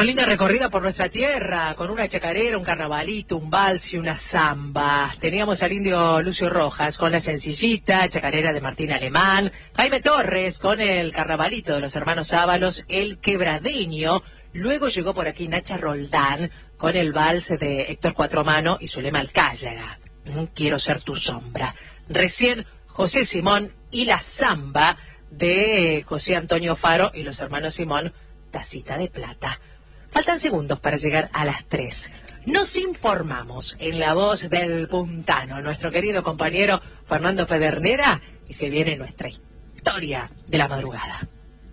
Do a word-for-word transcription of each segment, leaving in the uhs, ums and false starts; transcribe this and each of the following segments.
Con linda recorrida por nuestra tierra, con una chacarera, un carnavalito, un vals y una samba. Teníamos al indio Lucio Rojas con la sencillita, chacarera de Martín Alemán, Jaime Torres con el carnavalito de los hermanos Ábalos, el quebradeño. Luego llegó por aquí Nacha Roldán con el vals de Héctor Cuatromano y Zulema Alcáyaga. Quiero ser tu sombra. Recién José Simón y la samba de José Antonio Faro y los hermanos Simón, Tacita de Plata. Faltan segundos para llegar a las tres. Nos informamos en la voz del puntano, nuestro querido compañero Fernando Pedernera, y se viene nuestra historia de la madrugada.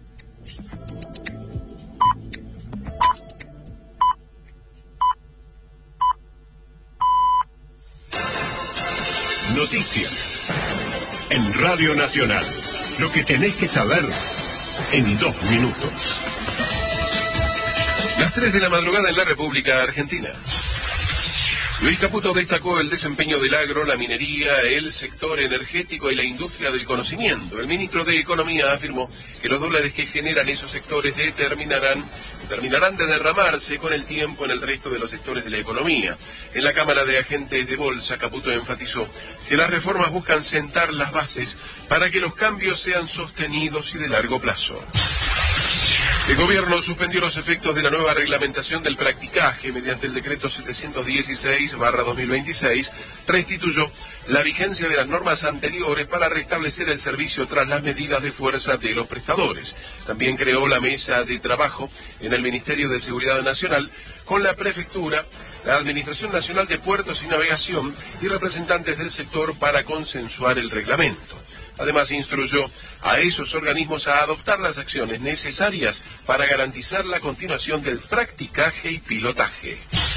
Noticias en Radio Nacional. Lo que tenés que saber en dos minutos. Las tres de la madrugada en la República Argentina. Luis Caputo destacó el desempeño del agro, la minería, el sector energético y la industria del conocimiento. El ministro de Economía afirmó que los dólares que generan esos sectores determinarán, terminarán de derramarse con el tiempo en el resto de los sectores de la economía. En la Cámara de Agentes de Bolsa, Caputo enfatizó que las reformas buscan sentar las bases para que los cambios sean sostenidos y de largo plazo. El gobierno suspendió los efectos de la nueva reglamentación del practicaje mediante el decreto setecientos dieciséis barra dos mil veintiséis, restituyó la vigencia de las normas anteriores para restablecer el servicio tras las medidas de fuerza de los prestadores. También creó la mesa de trabajo en el Ministerio de Seguridad Nacional con la Prefectura, la Administración Nacional de Puertos y Navegación y representantes del sector para consensuar el reglamento. Además, instruyó a esos organismos a adoptar las acciones necesarias para garantizar la continuación del practicaje y pilotaje.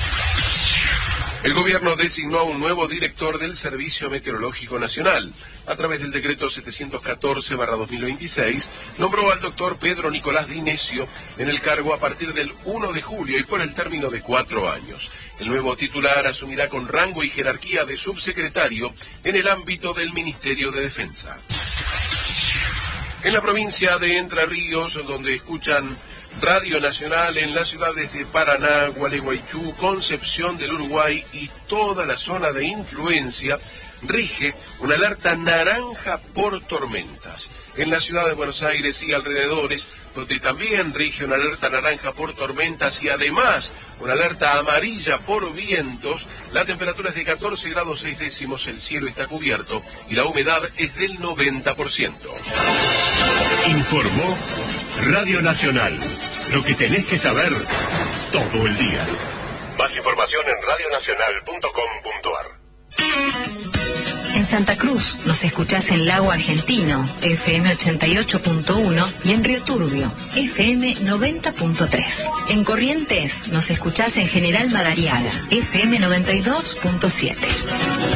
El gobierno designó a un nuevo director del Servicio Meteorológico Nacional. A través del decreto setecientos catorce barra dos mil veintiséis, nombró al doctor Pedro Nicolás Dinesio en el cargo a partir del primero de julio y por el término de cuatro años. El nuevo titular asumirá con rango y jerarquía de subsecretario en el ámbito del Ministerio de Defensa. En la provincia de Entre Ríos, donde escuchan Radio Nacional en las ciudades de Paraná, Gualeguaychú, Concepción del Uruguay y toda la zona de influencia, rige una alerta naranja por tormentas. En la ciudad de Buenos Aires y alrededores, donde también rige una alerta naranja por tormentas y además una alerta amarilla por vientos, la temperatura es de catorce grados seis décimos, el cielo está cubierto y la humedad es del noventa por ciento. Informó Radio Nacional. Lo que tenés que saber todo el día. Más información en radio nacional punto com punto a r. En Santa Cruz nos escuchás en Lago Argentino, F M ochenta y ocho punto uno, y en Río Turbio, F M noventa punto tres. En Corrientes nos escuchás en General Madariaga, F M noventa y dos punto siete.